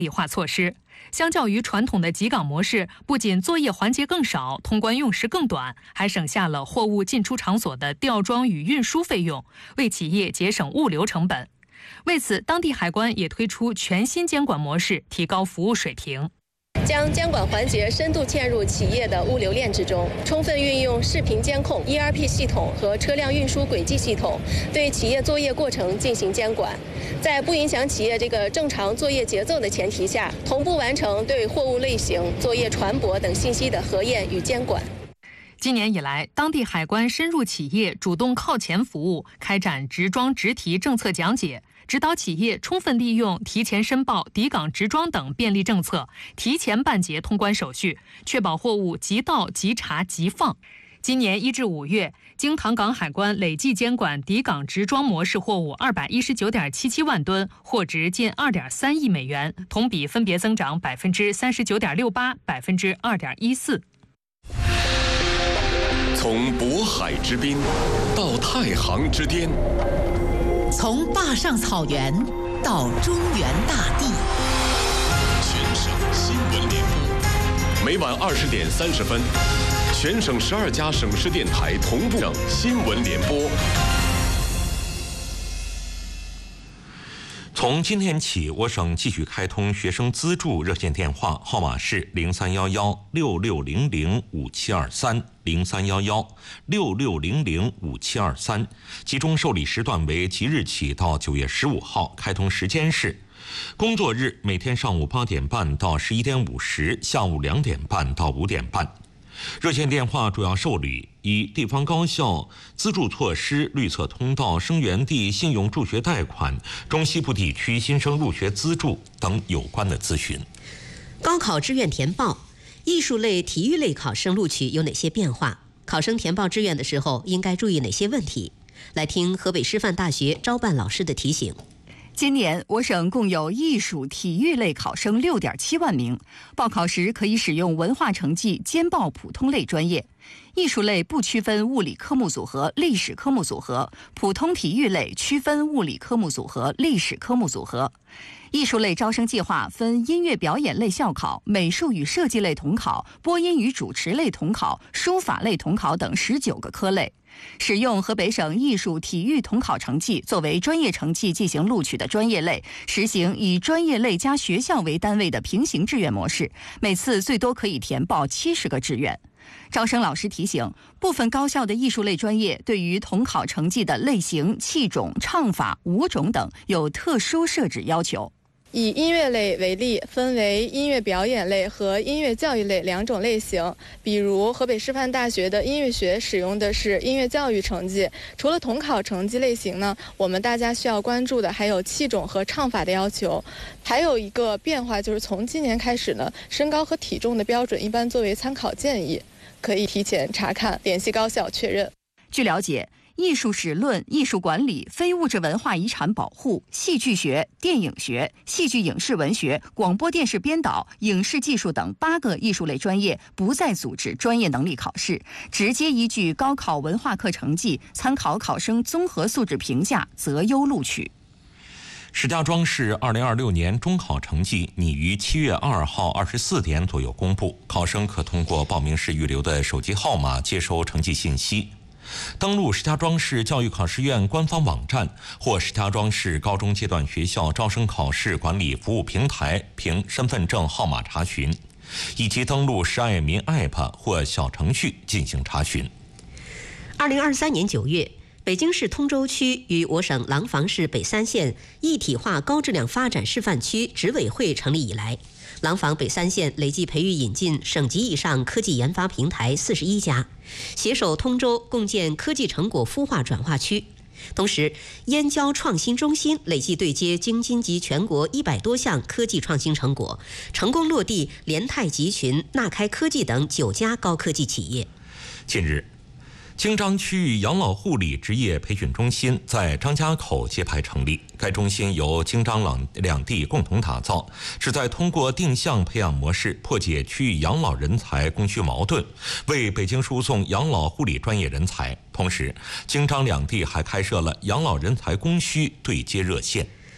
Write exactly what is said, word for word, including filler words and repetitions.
理化措施。相较于传统的集港模式，不仅作业环节更少，通关用时更短，还省下了货物进出场所的吊装与运输费用，为企业节省物流成本。为此，当地海关也推出全新监管模式，提高服务水平。 将监管环节深度嵌入企业的物流链之中，充分运用视频监控、E R P 系统和车辆运输轨迹系统，对企业作业过程进行监管，在不影响企业这个正常作业节奏的前提下，同步完成对货物类型、作业船舶等信息的核验与监管。 今年以来，当地海关深入企业，主动靠前服务，开展直装直提政策讲解，指导企业充分利用提前申报、抵港直装等便利政策，提前办结通关手续，确保货物即到即查即放。今年一至五月，京唐港海关累计监管抵港直装模式货物二百一十九点七七万吨，货值近二点三亿美元，同比分别增长百分之三十九点六八、百分之二点一四。 从渤海之滨到太行之巅， 从坝上草原到中原大地， 全省新闻联播，每晚二十点三十分，全省十二家省市电台同步新闻联播。 从今天起，我省继续开通学生资助热线电话，号码是零三幺幺六六零零五七二三零三幺幺六六零零五七二三，集中受理时段为即日起到九月十五号，开通时间是工作日每天上午八点半到十一点五十，下午两点半到五点半。热线电话主要受理以地方高校资助措施、绿色通道、生源地信用助学贷款、中西部地区新生入学资助等有关的咨询。 高考志愿填报，艺术类、体育类考生录取有哪些变化？考生填报志愿的时候应该注意哪些问题？来听河北师范大学招办老师的提醒。 今年我省共有艺术、体育类考生 六点七万名，报考时可以使用文化成绩兼报普通类专业。艺术类不区分物理科目组合、历史科目组合，普通体育类区分物理科目组合、历史科目组合。艺术类招生计划分音乐表演类校考、美术与设计类统考、播音与主持类统考、书法类统考等十九个科类。使用河北省艺术体育统考成绩作为专业成绩进行录取的专业类，实行以专业类加学校为单位的平行志愿模式，每次最多可以填报七十个志愿。招生老师提醒，部分高校的艺术类专业对于统考成绩的类型、器种、唱法、舞种等有特殊设置要求。 以音乐类为例，分为音乐表演类和音乐教育类两种类型。比如河北师范大学的音乐学使用的是音乐教育成绩。除了统考成绩类型呢，我们大家需要关注的还有器种和唱法的要求。还有一个变化就是从今年开始呢，身高和体重的标准一般作为参考建议，可以提前查看，联系高校确认。 据了解，艺术史论、艺术管理、非物质文化遗产保护、戏剧学、电影学、戏剧影视文学、广播电视编导、影视技术等八个艺术类专业不再组织专业能力考试，直接依据高考文化课成绩参考考生综合素质评价择优录取。 石家庄市二零二六年中考成绩拟于七月二号二十四点左右公布，考生可通过报名时预留的手机号码接收成绩信息。登录石家庄市教育考试院官方网站或石家庄市高中阶段学校招生考试管理服务平台凭身份证号码查询，以及登录市爱民 A P P 或小程序进行查询。 二零二三年九月，北京市通州区与我省廊坊市北三县一体化高质量发展示范区执委会成立以来，廊坊北三县累计培育引进省级以上科技研发平台四十一家，携手通州共建科技成果孵化转化区。同时，燕郊创新中心累计对接京津及全国一百多项科技创新成果，成功落地联泰集群、纳开科技等九家高科技企业。 近日，京张区域养老护理职业培训中心在张家口揭牌成立。该中心由京张两两地共同打造，旨在通过定向培养模式破解区域养老人才供需矛盾，为北京输送养老护理专业人才。同时，京张两地还开设了养老人才供需对接热线。